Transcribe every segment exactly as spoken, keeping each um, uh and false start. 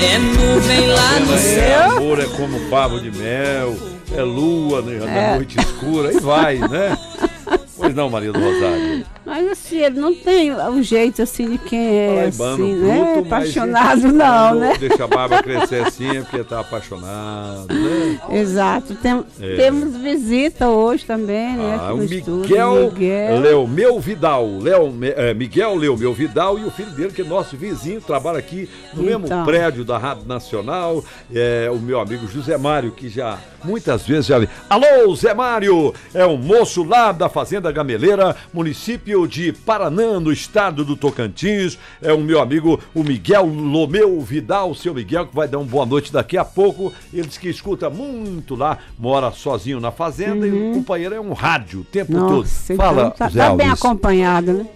É nuvem lá no É, céu. amor é como favo de mel, é lua né, na É. noite escura, aí vai, né? Pois não, Maria do Rosário. Mas assim, ele não tem o jeito assim de quem é Paraibano assim, bruto, né? mas Apaixonado quando não, né? Deixa a barba crescer assim é porque tá apaixonado, né? Exato. Tem, É. Temos visita hoje também, né? Ah, aqui o no estúdio, Miguel, Miguel. Leomeu Vidal. Leo, é, Miguel Leomeu Vidal e o filho dele, que é nosso vizinho, trabalha aqui no mesmo Então. prédio da Rádio Nacional. É, o meu amigo José Mário, que já muitas vezes já vi. Alô, Zé Mário! É um moço lá da Fazenda Gameleira, município de Paraná, no estado do Tocantins. É o meu amigo, o Miguel Lomeu Vidal, o seu Miguel, que vai dar uma boa noite daqui a pouco. Ele diz que escuta muito lá, mora sozinho na fazenda e o companheiro é um rádio o tempo todo. Nossa, Fala, então tá, Zé tá bem Alves. acompanhado, né?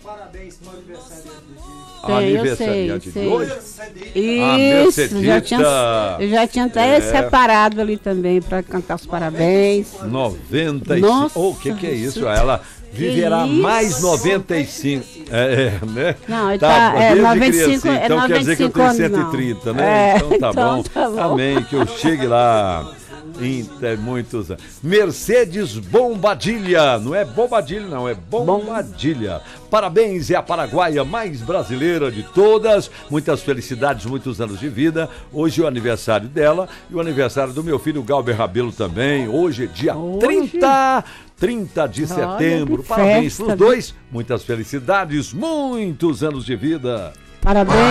Tem, eu Aniversariante sei, de sei. hoje? Isso, já tinha, Mercedita. eu já tinha até É. separado ali também para cantar os parabéns. noventa e cinco. Nossa, Oh, o que que é isso? isso. Ela viverá Que isso? mais noventa e cinco. É, é, né? Não, ele tá- é, desde noventa e cinco, criança, é então quer dizer que eu tenho noventa e cinco cento e trinta, anos, né? não. É, então tá então bom. tá bom. Amém, que eu chegue lá. Em muitos anos. Mercedes Bombadilha, não é Bombadilha, não, é Bombadilha. Parabéns, é a paraguaia mais brasileira de todas. Muitas felicidades, muitos anos de vida. Hoje é o aniversário dela e o aniversário do meu filho Galber Rabelo também. Hoje é dia Hoje? trinta, trinta de Olha, setembro. que Parabéns festa, para os né? dois. Muitas felicidades, muitos anos de vida. Parabéns.